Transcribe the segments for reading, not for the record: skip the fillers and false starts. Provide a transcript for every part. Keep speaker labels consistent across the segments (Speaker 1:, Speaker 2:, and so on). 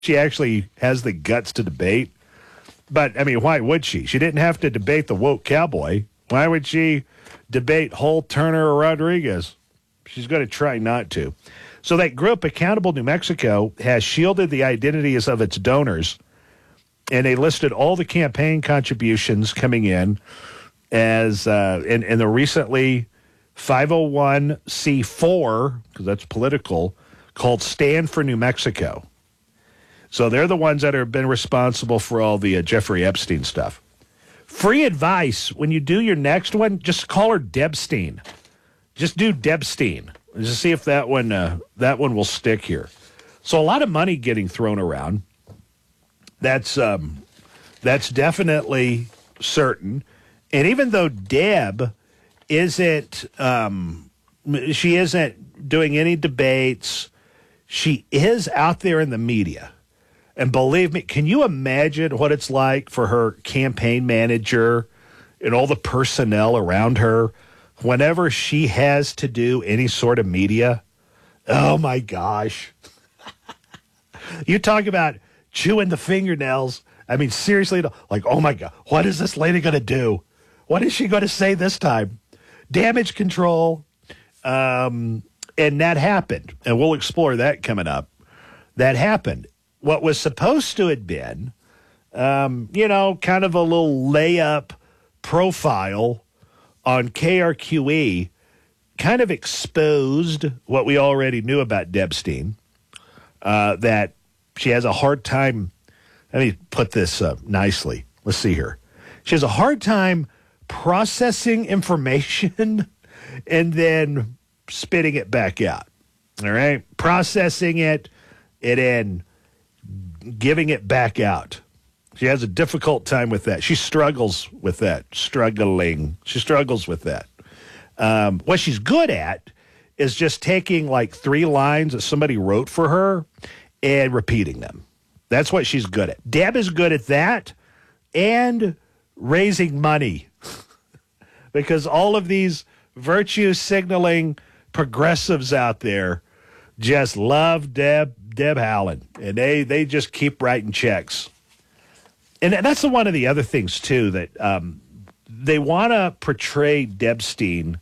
Speaker 1: she actually has the guts to debate. But, I mean, why would she? She didn't have to debate the woke cowboy. Why would she debate Holt, Turner, or Rodriguez? She's going to try not to. So that group, Accountable New Mexico, has shielded the identities of its donors, and they listed all the campaign contributions coming in as in the recently 501c4, because that's political, called Stand for New Mexico. So they're the ones that have been responsible for all the Jeffrey Epstein stuff. Free advice, when you do your next one, just call her Debstein. Just do Debstein. Just see if that one will stick here. So a lot of money getting thrown around. That's definitely certain. And even though Deb isn't she isn't doing any debates, she is out there in the media. And believe me, can you imagine what it's like for her campaign manager and all the personnel around her whenever she has to do any sort of media? Oh, my gosh. You talk about chewing the fingernails. I mean, seriously, like, oh, my God, what is this lady going to do? What is she going to say this time? Damage control. And that happened. And we'll explore that coming up. That happened. What was supposed to have been, kind of a little layup profile on KRQE kind of exposed what we already knew about Debstein, that she has a hard time. Let me put this nicely. Let's see here. She has a hard time processing information and then spitting it back out. All right? Processing it and then giving it back out. She has a difficult time with that. She struggles with that. She struggles with that. What she's good at is just taking like 3 lines that somebody wrote for her and repeating them. That's what she's good at. Deb is good at that and raising money because all of these virtue signaling progressives out there just love Deb Haaland, and they just keep writing checks. And that's one of the other things, too, that they want to portray Debstein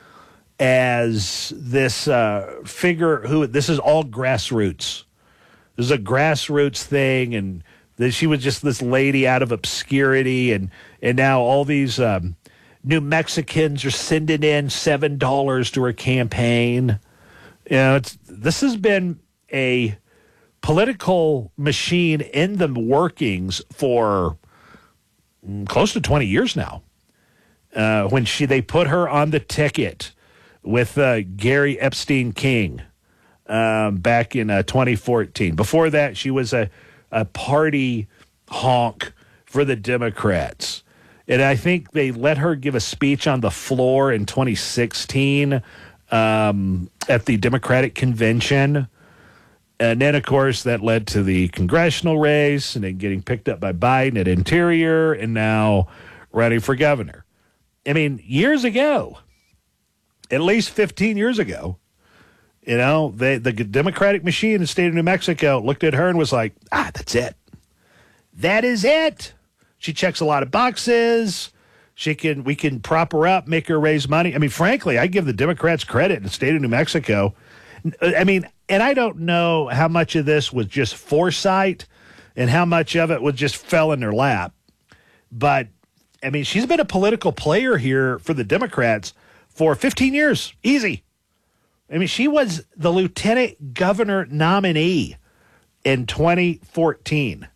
Speaker 1: as this figure who this is all grassroots. This is a grassroots thing, and that she was just this lady out of obscurity, and now all these New Mexicans are sending in $7 to her campaign. You know, this has been a political machine in the workings for close to 20 years now. When they put her on the ticket with Gary Epstein King back in 2014. Before that, she was a party honk for the Democrats. And I think they let her give a speech on the floor in 2016 at the Democratic convention. And then, of course, that led to the congressional race and then getting picked up by Biden at Interior and now running for governor. I mean, years ago, at least 15 years ago, the Democratic machine in the state of New Mexico looked at her and was like, that's it. That is it. She checks a lot of boxes. We can prop her up, make her raise money. I mean, frankly, I give the Democrats credit in the state of New Mexico. I mean, and I don't know how much of this was just foresight and how much of it was just fell in their lap. But, I mean, she's been a political player here for the Democrats for 15 years. Easy. I mean, she was the lieutenant governor nominee in 2014.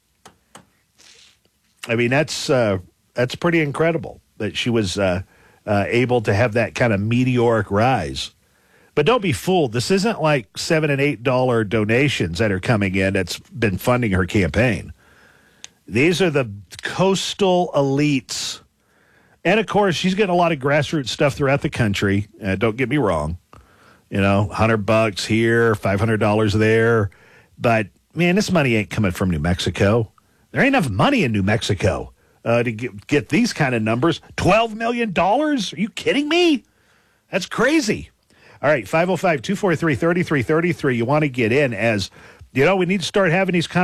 Speaker 1: I mean, that's pretty incredible that she was able to have that kind of meteoric rise. But don't be fooled. This isn't like $7 and $8 donations that are coming in that's been funding her campaign. These are the coastal elites. And, of course, she's getting a lot of grassroots stuff throughout the country. Don't get me wrong. $100 here, $500 there. But, man, this money ain't coming from New Mexico. There ain't enough money in New Mexico to get these kind of numbers. $12 million? Are you kidding me? That's crazy. All right, 505-243-3333. You want to get in as You know, we need to start having these